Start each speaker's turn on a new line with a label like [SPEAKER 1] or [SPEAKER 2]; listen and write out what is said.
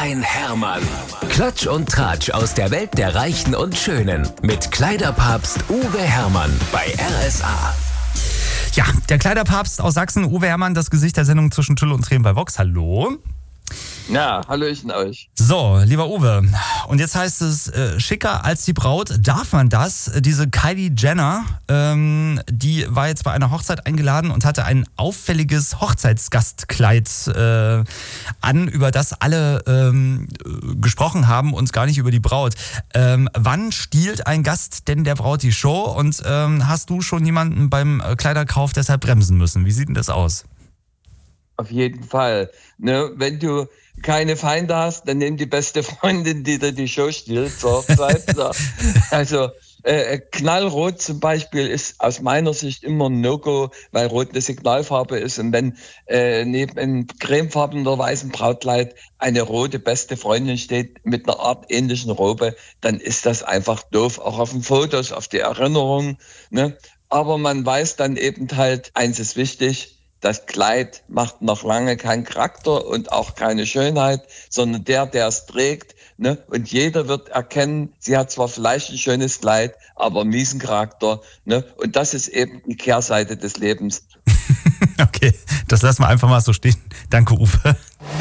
[SPEAKER 1] ein Hermann. Klatsch und Tratsch aus der Welt der Reichen und Schönen. Mit Kleiderpapst Uwe Hermann bei RSA.
[SPEAKER 2] Ja, der Kleiderpapst aus Sachsen, Uwe Hermann, das Gesicht der Sendung zwischen Tülle und Tränen bei Vox. Hallo.
[SPEAKER 3] Ja, hallöchen euch.
[SPEAKER 2] So, lieber Uwe, und jetzt heißt es, schicker als die Braut, darf man das? Diese Kylie Jenner, die war jetzt bei einer Hochzeit eingeladen und hatte ein auffälliges Hochzeitsgastkleid an, über das alle gesprochen haben und gar nicht über die Braut. Wann stiehlt ein Gast denn der Braut die Show und hast du schon jemanden beim Kleiderkauf deshalb bremsen müssen? Wie sieht denn das aus?
[SPEAKER 3] Auf jeden Fall. Ne, wenn du keine Feinde hast, dann nimm die beste Freundin, die dir die Show stiehlt zur Hochzeit. Also knallrot zum Beispiel ist aus meiner Sicht immer ein No-Go, weil rot eine Signalfarbe ist. Und wenn neben einem cremefarben oder weißen Brautkleid eine rote beste Freundin steht mit einer artähnlichen Robe, dann ist das einfach doof. Auch auf den Fotos, auf die Erinnerung. Ne? Aber man weiß dann eben halt, eins ist wichtig, das Kleid macht noch lange keinen Charakter und auch keine Schönheit, sondern der es trägt. Ne? Und jeder wird erkennen, sie hat zwar vielleicht ein schönes Kleid, aber einen miesen Charakter. Ne? Und das ist eben die Kehrseite des Lebens.
[SPEAKER 2] Okay, das lassen wir einfach mal so stehen. Danke, Uwe.